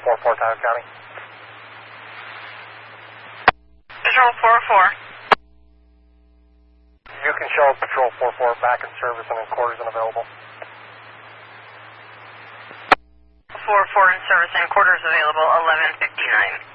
44 Tioga County. Patrol 44. You can show Patrol 44 back in service and in quarters unavailable. 44 in service and quarters available, 11:59.